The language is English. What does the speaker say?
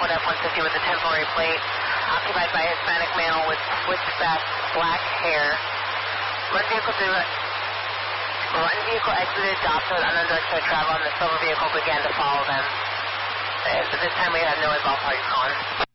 Brentwood F-150 with a temporary plate, occupied by a Hispanic male with switchback black hair. One vehicle exited Gosford unknown direction of travel, and the silver vehicle began to follow them. At this time, we had no involved parties calling.